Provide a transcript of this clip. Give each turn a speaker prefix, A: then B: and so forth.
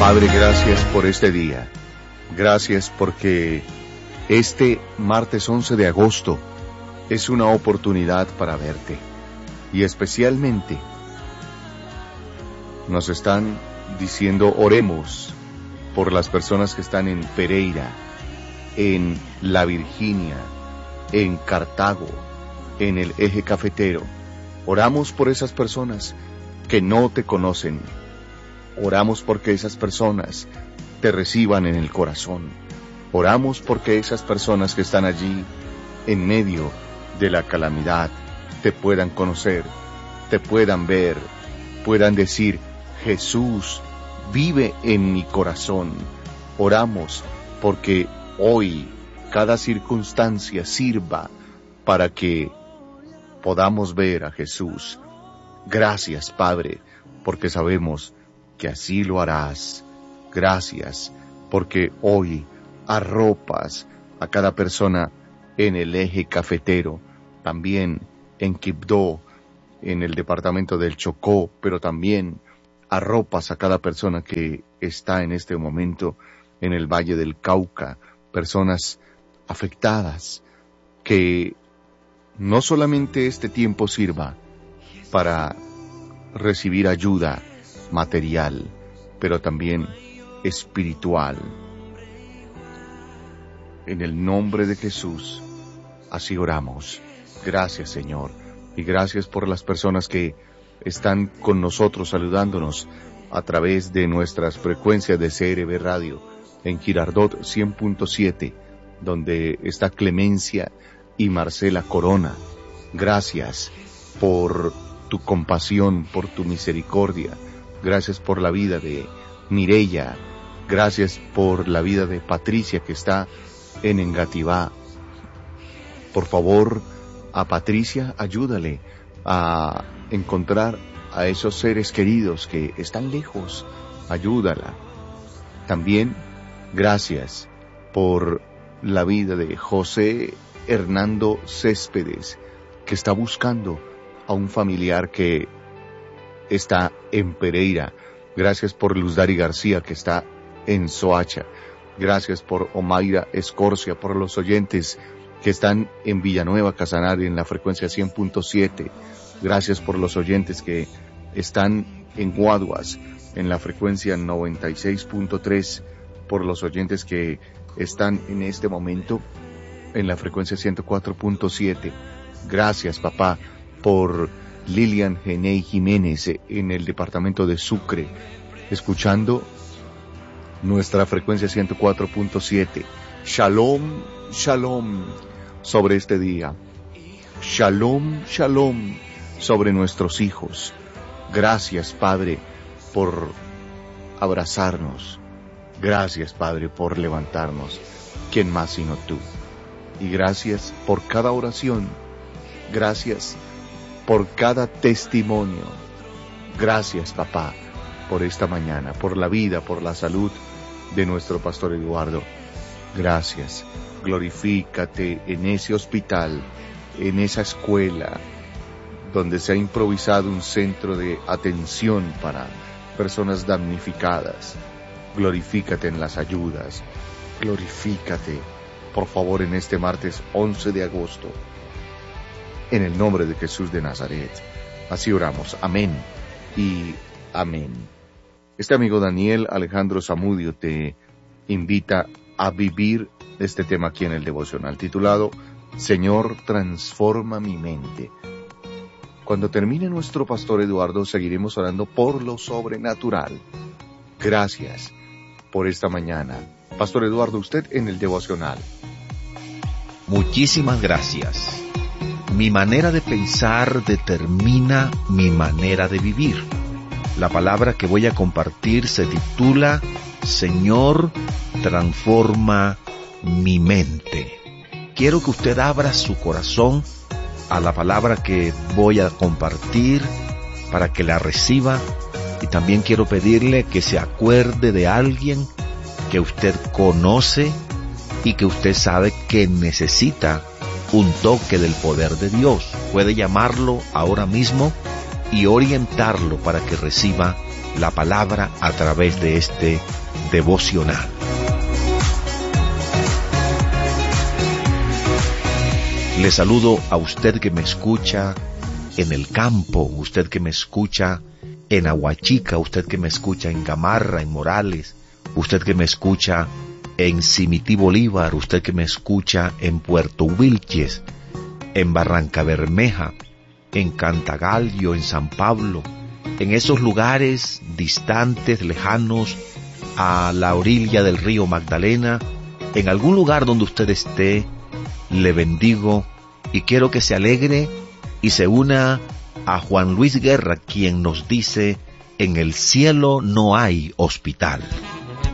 A: Padre, gracias por este día. Gracias porque este martes 11 de agosto es una oportunidad para verte. Y especialmente nos están diciendo oremos por las personas que están en Pereira, en La Virginia, en Cartago, en el Eje Cafetero. Oramos por esas personas que no te conocen. Oramos porque esas personas te reciban en el corazón. Oramos porque esas personas que están allí en medio de la calamidad te puedan conocer, te puedan ver, puedan decir: Jesús vive en mi corazón. Oramos porque hoy cada circunstancia sirva para que podamos ver a Jesús. Gracias, Padre, porque sabemos que así lo harás. Gracias, porque hoy arropas a cada persona en el Eje Cafetero, también en Quibdó, en el departamento del Chocó, pero también arropas a cada persona que está en este momento en el Valle del Cauca, personas afectadas, que no solamente este tiempo sirva para recibir ayuda material, pero también espiritual. En el nombre de Jesús, así oramos. Gracias, Señor, y gracias por las personas que están con nosotros saludándonos a través de nuestras frecuencias de CRB Radio en Girardot 100.7, donde está Clemencia y Marcela Corona. Gracias por tu compasión, por tu misericordia. Gracias por la vida de Mireya. Gracias por la vida de Patricia, que está en Engativá. Por favor, a Patricia, ayúdale a encontrar a esos seres queridos que están lejos. Ayúdala. También, gracias por la vida de José Hernando Céspedes, que está buscando a un familiar que está en Pereira. Gracias por Luzdari García, que está en Soacha. Gracias por Omaira Escorcia, por los oyentes que están en Villanueva Casanare en la frecuencia 100.7. Gracias por los oyentes que están en Guaduas en la frecuencia 96.3, por los oyentes que están en este momento en la frecuencia 104.7. Gracias, papá, por Lilian Genei Jiménez en el departamento de Sucre, escuchando nuestra frecuencia 104.7. Shalom, shalom sobre este día. Shalom, shalom sobre nuestros hijos. Gracias, Padre, por abrazarnos. Gracias, Padre, por levantarnos. ¿Quién más sino tú? Y gracias por cada oración. Gracias por cada testimonio. Gracias, papá, por esta mañana, por la vida, por la salud de nuestro pastor Eduardo. Gracias. Glorifícate en ese hospital, en esa escuela, donde se ha improvisado un centro de atención para personas damnificadas. Glorifícate en las ayudas. Glorifícate, por favor, en este martes 11 de agosto. En el nombre de Jesús de Nazaret. Así oramos. Amén y amén. Este amigo Daniel Alejandro Zamudio te invita a vivir este tema aquí en el devocional, titulado Señor, transforma mi mente. Cuando termine nuestro pastor Eduardo, seguiremos orando por lo sobrenatural. Gracias por esta mañana. Pastor Eduardo, usted en el devocional.
B: Muchísimas gracias. Mi manera de pensar determina mi manera de vivir. La palabra que voy a compartir se titula Señor, transforma mi mente. Quiero que usted abra su corazón a la palabra que voy a compartir para que la reciba, y también quiero pedirle que se acuerde de alguien que usted conoce y que usted sabe que necesita un toque del poder de Dios. Puede llamarlo ahora mismo y orientarlo para que reciba la palabra a través de este devocional. Le saludo a usted que me escucha en el campo, usted que me escucha en Aguachica, usted que me escucha en Gamarra, en Morales, usted que me escucha en Simití Bolívar, usted que me escucha en Puerto Wilches, en Barranca Bermeja, en Cantagallo, en San Pablo, en esos lugares distantes, lejanos, a la orilla del río Magdalena, en algún lugar donde usted esté, le bendigo y quiero que se alegre y se una a Juan Luis Guerra, quien nos dice: en el cielo no hay hospital.